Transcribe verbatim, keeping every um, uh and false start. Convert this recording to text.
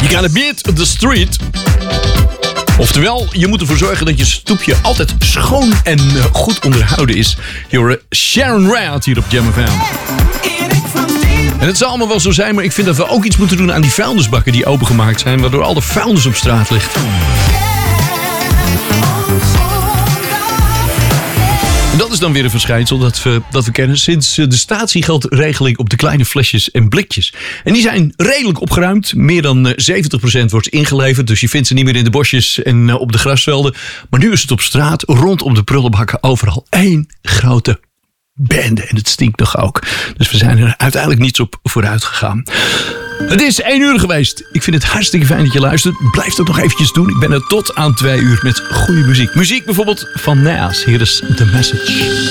You gotta beat the street. Oftewel, je moet ervoor zorgen dat je stoepje altijd schoon en uh, goed onderhouden is. You're Sharon Rad hier op Jam F M. En het zal allemaal wel zo zijn, maar ik vind dat we ook iets moeten doen aan die vuilnisbakken die opengemaakt zijn, waardoor al de vuilnis op straat ligt. En dat is dan weer een verschijnsel dat we, dat we kennen sinds de statiegeldregeling op de kleine flesjes en blikjes. En die zijn redelijk opgeruimd. Meer dan zeventig procent wordt ingeleverd, dus je vindt ze niet meer in de bosjes en op de grasvelden. Maar nu is het op straat, rondom de prullenbakken, overal één grote bende. En het stinkt nog ook. Dus we zijn er uiteindelijk niets op vooruit gegaan. Het is één uur geweest. Ik vind het hartstikke fijn dat je luistert. Blijf dat nog eventjes doen. Ik ben er tot aan twee uur met goede muziek. Muziek bijvoorbeeld van Nas. Hier is The Message.